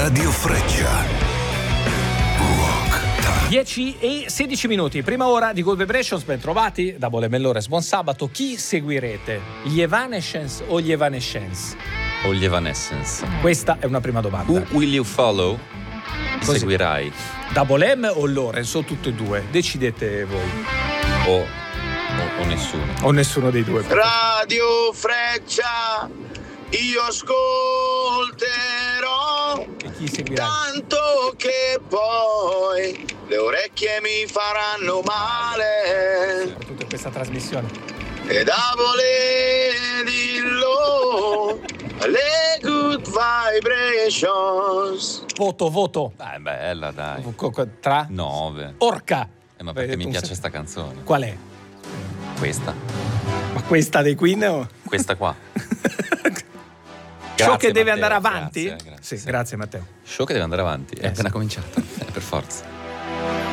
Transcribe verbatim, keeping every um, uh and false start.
Radio Freccia. Rock Time. dieci e sedici minuti, prima ora di Good Vibrations, ben trovati, da Bolle Mellores, buon sabato. Chi seguirete? Gli Evanescence o gli Evanescence? O gli Evanescence. Questa è una prima domanda. Who will you follow? Così. Seguirai? Da Bolem o Lorenz o tutte e due? Decidete voi. O, o, o nessuno. O nessuno dei due. Radio Freccia, io ascolterò. E chi seguirà? Tanto che poi le orecchie mi faranno male. Soprattutto in questa trasmissione. E da voler dillo, le good vibrations. Voto, voto. Dai, bella, dai. Co- co- Tra? Nove. Orca. Eh, ma perché Avete mi un piace se- sta canzone. Qual è? Questa. Ma questa dei Queen o? Questa qua. Show che deve Matteo, andare avanti? Grazie, grazie. Sì, grazie Matteo. Show che deve andare avanti. È Eh, appena sì. cominciato. Eh, per forza.